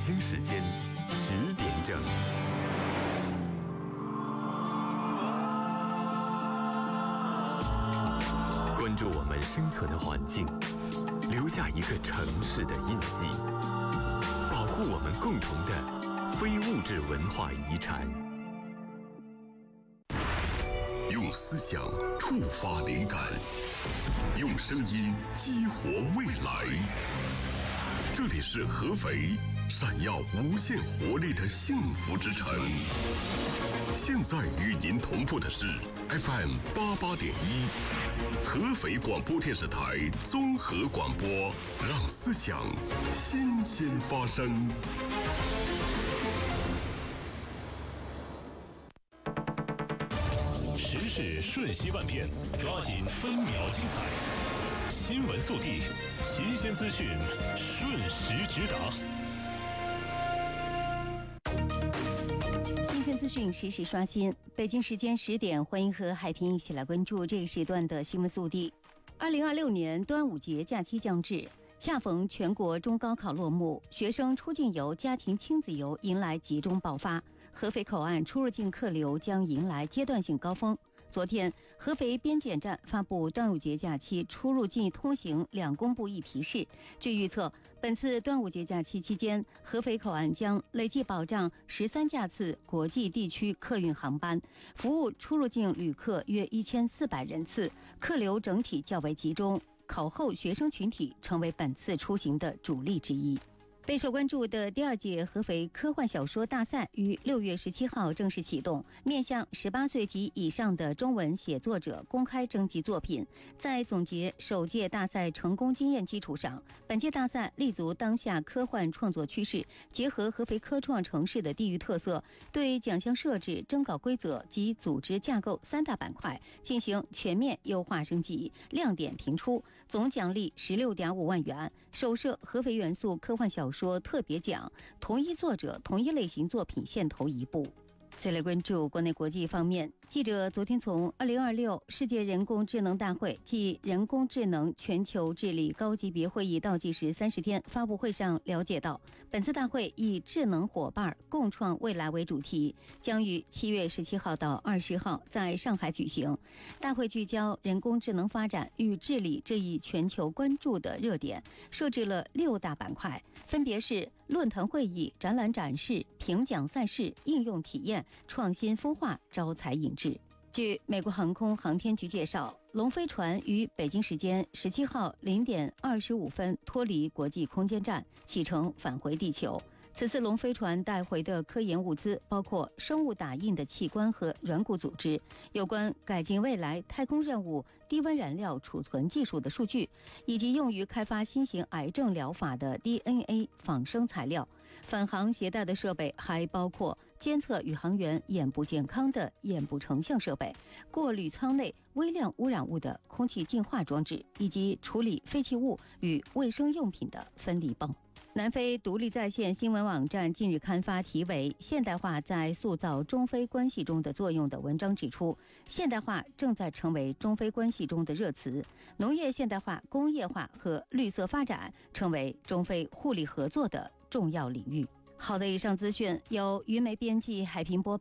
京时间10点整。关注我们生存的环境，留下一个城市的印记，保护我们共同的非物质文化遗产。用思想触发灵感，用声音激活未来。这里是合肥，闪耀无限活力的幸福之城。现在与您同步的是 FM 88.1，合肥广播电视台综合广播，让思想新鲜发生。 时事瞬息万变，抓紧分秒精彩。新闻速递，新鲜资讯，瞬时直达。 新鲜资讯实时刷新。北京时间10点，欢迎和海平一起来关注这个时段的新闻速递。2026年端午节假期将至，恰逢全国中高考落幕，学生出境游、家庭亲子游迎来集中爆发，合肥口岸出入境客流将迎来阶段性高峰。昨天，合肥边检站发布端午节假期出入境通行2公布1提示。据预测，本次端午节假期期间，合肥口岸将累计保障13架次国际地区客运航班，服务出入境旅客约1400人次，客流整体较为集中。考后学生群体成为本次出行的主力之一。备受关注的第2届合肥科幻小说大赛于6月17号正式启动，面向18岁及以上的中文写作者公开征集作品。在总结首届大赛成功经验基础上，本届大赛立足当下科幻创作趋势，结合合肥科创城市的地域特色，对奖项设置、征稿规则及组织架构3大板块进行全面优化升级，亮点频出，总奖励16.5万元，首设合肥元素科幻小说特别奖，同一作者同一类型作品现投1部。再来关注国内国际方面，记者昨天从2026世界人工智能大会暨人工智能全球治理高级别会议倒计时30天发布会上了解到，本次大会以智能伙伴共创未来为主题，将于7月17号到20号在上海举行。大会聚焦人工智能发展与治理这一全球关注的热点，设置了6大板块，分别是论坛会议、展览展示、评奖赛事、应用体验、创新孵化、招才引智。据美国航空航天局介绍，龙飞船于北京时间17号0点25分脱离国际空间站，启程返回地球。此次龙飞船带回的科研物资包括生物打印的器官和软骨组织，有关改进未来太空任务低温燃料储存技术的数据，以及用于开发新型癌症疗法的 DNA 仿生材料。返航携带的设备还包括监测宇航员眼部健康的眼部成像设备、过滤舱内微量污染物的空气净化装置，以及处理废弃物与卫生用品的分离泵。南非独立在线新闻网站近日刊发题为《现代化在塑造中非关系中的作用》的文章，指出现代化正在成为中非关系中的热词，农业现代化、工业化和绿色发展成为中非互利合作的重要领域。好的，以上资讯由于梅编辑，海平播报。